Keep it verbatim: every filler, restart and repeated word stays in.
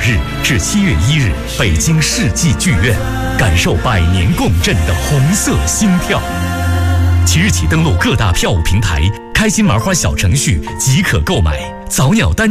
日至七月一日，北京世纪剧院，感受百年共振的红色心跳。即日起登录各大票务平台，开心麻花小程序即可购买。早鸟单